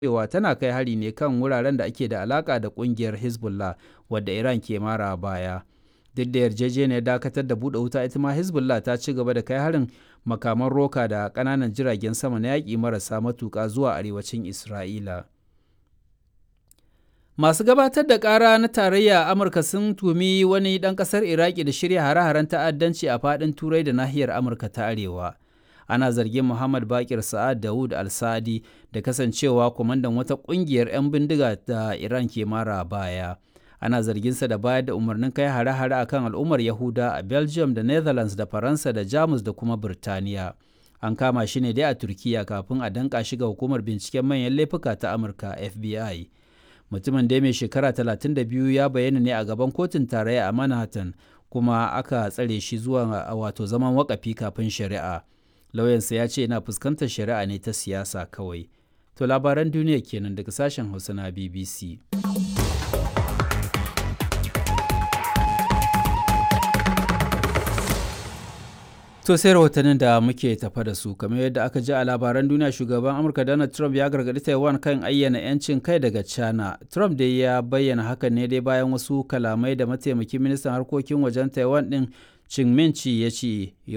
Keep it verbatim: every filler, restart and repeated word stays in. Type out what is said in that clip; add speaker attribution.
Speaker 1: cewa tana kai hari ne kan wuraren da ake da alaƙa da ƙungiyar Hezbollah wadda Iran ke mara baya. Duk da yarjejeniyar dakatar da buɗe wuta, ita ma Hezbollah ta ci gaba da kai harin makaman roka da ƙananan jiragen sama na yaƙi marasa matuƙa zuwa arewacin Isra'ila. Masu gabatar da ƙara na tarayya a Amurka sun tumi wani ɗan ƙasar Iraki da shirya hare-haren ta'addanci a faɗin Turai da nahiyar Amurka ta Arewa. Ana zargin Muhammad Bakir Sa'ad Dawud al-Sadi da kasancewa kwamandan wata ƙungiyar 'yan bindiga da Iran ke mara baya. Ana zarginsa da bayar da umarnin kai hare-hare a kan al'ummar Yahuda a Belgium da Netherlands da Faransa da Jamus da kuma Birtaniya. An kama shi ne dai a Turkiyya kafin a danƙa shi ga hukumar binciken manyan laifuka ta Amurka F B I. Mutumin dai mai shekara talatin da biyu ya bayyana ne a gaban kotun tarayya a Manhattan, kuma aka tsare shi zuwa wato zaman wakafi kafin shari'a. Lauyansa ya ce yana fuskantar shari'a ne ta siyasa kawai. To labaran duniya kenan daga sashen Hausa na B B C. To sai rahotannin da muke tafa da su, kamar yadda aka ji a labaran duniya, shugaban Amurka Donald Trump ya gargaɗi Taiwan kan ayyana 'yancin kai daga China. Trump dai ya bayyana hakan ne dai bayan wasu kalamai da mataimakin ministan harkokin wajen Taiwan ɗin Ching-Ming Chi ya ce